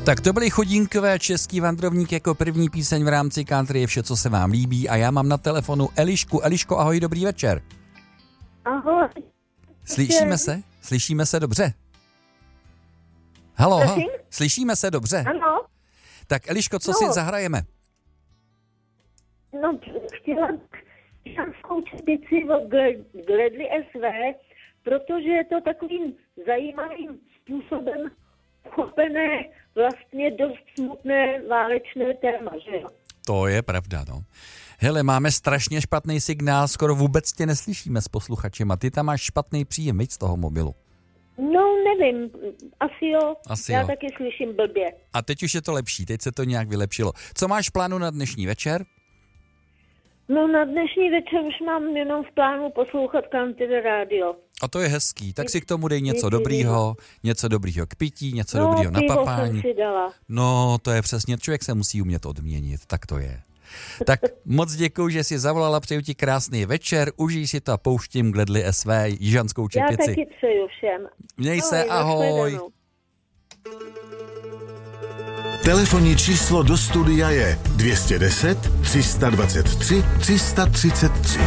Tak to byly Chudínkové, český vandrovník jako první píseň v rámci country je vše, co se vám líbí a já mám na telefonu Elišku. Eliško, ahoj, dobrý večer. Ahoj. Slyšíme se dobře? Halo, slyšíme se dobře? Ano. Tak Eliško, co si zahrajeme? No, chtěla ženskou čepici od Gledly SV, protože je to takovým zajímavým způsobem uchopené vlastně dost smutné válečné téma, že jo? To je pravda, no. Hele, máme strašně špatný signál, skoro vůbec tě neslyšíme s posluchačema. Ty tam máš špatný příjem, viď, z toho mobilu? No, nevím, asi jo. Já taky slyším blbě. A teď už je to lepší, teď se to nějak vylepšilo. Co máš v plánu na dnešní večer? No, na dnešní večer už mám jenom v plánu poslouchat country rádio. A to je hezký, tak si k tomu dej něco dobrýho k pití, něco dobrýho na papání. Jsem si dala. No, to je přesně, člověk se musí umět odměnit, tak to je. Tak moc děkuju, že jsi zavolala, přeju ti krásný večer, užij si to a pouštím Gledly SV, jižanskou čepici. Já taky přeju všem. Měj se, ahoj. Telefonní číslo do studia je 210 323 333.